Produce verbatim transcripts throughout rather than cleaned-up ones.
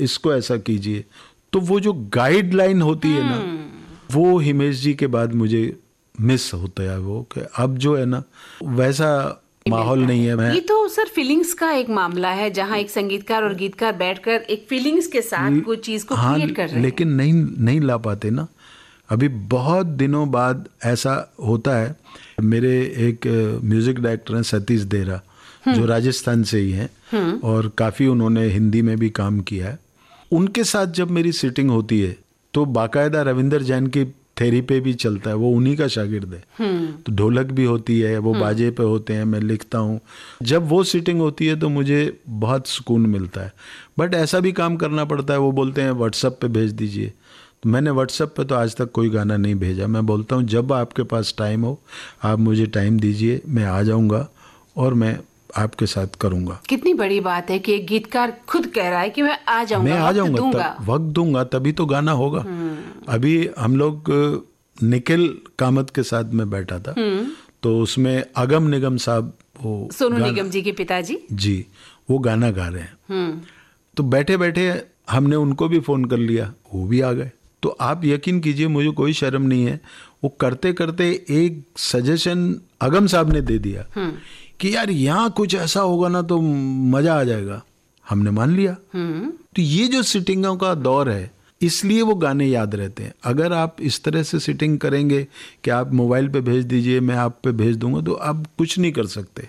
इसको ऐसा कीजिए। तो वो जो गाइडलाइन होती है ना, वो हिमेश जी के बाद मुझे मिस होता है वो, कि अब जो है ना वैसा माहौल नहीं है। मैं ये तो सर फीलिंग्स का एक मामला है, जहाँ एक संगीतकार और गीतकार बैठकर एक फीलिंग्स के साथ कोई चीज को हाँ, क्रिएट कर रहे हैं, लेकिन नहीं नहीं ला पाते ना। अभी बहुत दिनों बाद ऐसा होता है। मेरे एक म्यूजिक डायरेक्टर हैं सतीश देरा, जो राजस्थान से ही हैं और काफ़ी उन्होंने हिंदी में भी काम किया है। उनके साथ जब मेरी सिटिंग होती है तो बाकायदा रविंदर जैन की थेरी पे भी चलता है, वो उन्हीं का शागिर्द है। तो ढोलक भी होती है, वो बाजे पे होते हैं, मैं लिखता हूँ। जब वो सिटिंग होती है तो मुझे बहुत सुकून मिलता है। बट ऐसा भी काम करना पड़ता है, वो बोलते हैं व्हाट्सएप पे भेज दीजिए। तो मैंने व्हाट्सएप पे तो आज तक कोई गाना नहीं भेजा। मैं बोलता हूँ जब आपके पास टाइम हो आप मुझे टाइम दीजिए, मैं आ जाऊँगा और मैं आपके साथ करूंगा। कितनी बड़ी बात है कि एक गीतकार खुद कह रहा है कि मैं आ जाऊंगा, मैं आ जाऊंगा, दूंगा। वक्त दूंगा तभी तो गाना होगा। अभी हम लोग निखिल कामत के साथ में बैठा था, तो उसमें अगम निगम साहब, वो सोनू निगम जी के पिताजी जी, वो गाना गा रहे हैं। तो बैठे बैठे हमने उनको भी फोन कर लिया, वो भी आ गए। तो आप यकीन कीजिए, मुझे कोई शर्म नहीं है, वो करते करते एक सजेशन अगम साहब ने दे दिया कि यार यहाँ कुछ ऐसा होगा ना तो मजा आ जाएगा। हमने मान लिया। तो ये जो सिटिंगों का दौर है, इसलिए वो गाने याद रहते हैं। अगर आप इस तरह से सिटिंग करेंगे कि आप मोबाइल पे भेज दीजिए, मैं आप पे भेज दूंगा, तो आप कुछ नहीं कर सकते।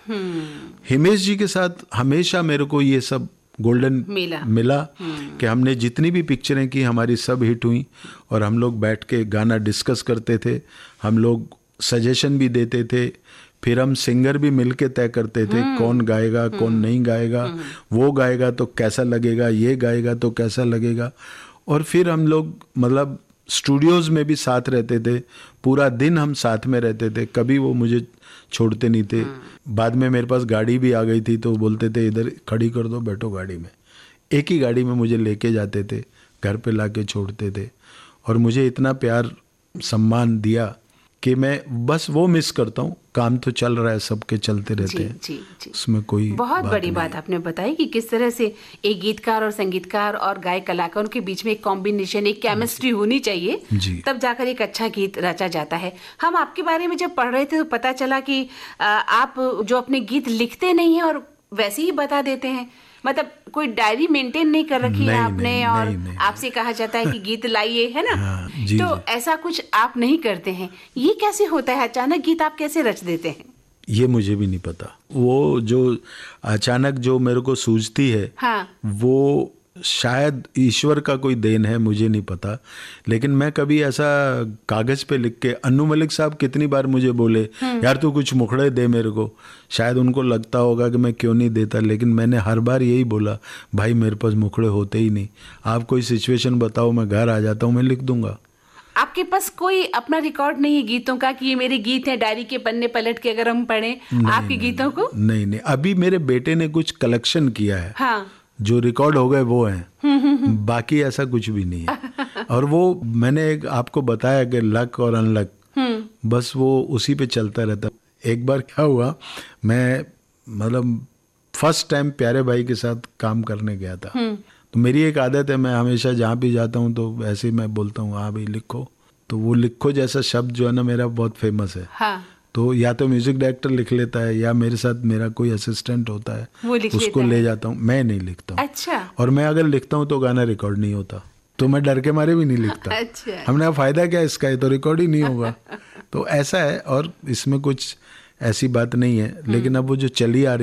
हिमेश जी के साथ हमेशा मेरे को ये सब गोल्डन मिला, मिला कि हमने जितनी भी पिक्चरें की हमारी सब हिट हुई, और हम लोग बैठ के गाना डिस्कस करते थे, हम लोग सजेशन भी देते थे, फिर हम सिंगर भी मिलके तय करते थे कौन गाएगा कौन नहीं गाएगा, वो गाएगा तो कैसा लगेगा, ये गाएगा तो कैसा लगेगा। और फिर हम लोग मतलब स्टूडियोज़ में भी साथ रहते थे, पूरा दिन हम साथ में रहते थे, कभी वो मुझे छोड़ते नहीं थे। बाद में मेरे पास गाड़ी भी आ गई थी, तो बोलते थे इधर खड़ी कर दो, बैठो गाड़ी में। एक ही गाड़ी में मुझे लेके जाते थे, घर पे लाके छोड़ते थे, और मुझे इतना प्यार सम्मान दिया कि मैं बस वो मिस करता हूँ। काम तो चल रहा है, सबके चलते रहते जी, हैं, जी, जी। उसमें कोई बहुत बात बड़ी नहीं। बात आपने बताई कि किस तरह से एक गीतकार और संगीतकार और गायक कलाकारों के बीच में एक कॉम्बिनेशन, एक केमिस्ट्री होनी चाहिए, तब जाकर एक अच्छा गीत रचा जाता है। हम आपके बारे में जब पढ़ रहे थे तो पता चला कि आप जो अपने गीत लिखते नहीं हैं और वैसे ही बता देते हैं, मतलब कोई डायरी मेंटेन नहीं कर रखी है आपने, नहीं, और नहीं, नहीं, आपसे कहा जाता है कि गीत लाइए, है ना। हाँ, जी, तो जी। ऐसा कुछ आप नहीं करते हैं। ये कैसे होता है, अचानक गीत आप कैसे रच देते हैं? ये मुझे भी नहीं पता। वो जो अचानक जो मेरे को सूझती है, हाँ। वो शायद ईश्वर का कोई देन है, मुझे नहीं पता। लेकिन मैं कभी ऐसा कागज पे लिख के, अन्नू मलिक साहब कितनी बार मुझे बोले यार तू कुछ मुखड़े दे मेरे को, शायद उनको लगता होगा कि मैं क्यों नहीं देता, लेकिन मैंने हर बार यही बोला भाई मेरे पास मुखड़े होते ही नहीं, आप कोई सिचुएशन बताओ, मैं घर आ जाता हूँ, मैं लिख दूंगा। आपके पास कोई अपना रिकॉर्ड नहीं है गीतों का कि ये मेरे गीत हैं, डायरी के पन्ने पलट के अगर हम पढ़ें आपके गीतों को? नहीं नहीं, अभी मेरे बेटे ने कुछ कलेक्शन किया है, हाँ। जो रिकॉर्ड हो गए वो हैं, बाकी ऐसा कुछ भी नहीं है। और वो मैंने एक आपको बताया कि लक और अनलक, बस वो उसी पे चलता रहता। एक बार क्या हुआ, मैं मतलब फर्स्ट टाइम प्यारे भाई के साथ काम करने गया था। तो मेरी एक आदत है, मैं हमेशा जहाँ भी जाता हूँ तो ऐसे ही मैं बोलता हूँ हाँ भाई लिखो। तो वो लिखो जैसा शब्द जो है ना मेरा बहुत फेमस है, हाँ। तो या तो म्यूजिक डायरेक्टर लिख लेता है या मेरे साथ मेरा कोई असिस्टेंट होता है, वो लिख उसको ले जाता हूँ, मैं नहीं लिखता हूँ। अच्छा। और मैं अगर लिखता हूँ तो गाना रिकॉर्ड नहीं होता, तो मैं डर के मारे भी नहीं लिखता। अच्छा। हमने फायदा क्या इसका, है तो रिकॉर्ड ही नहीं होगा। तो ऐसा है, और इसमें कुछ ऐसी बात नहीं है। लेकिन अब वो जो चली आ रही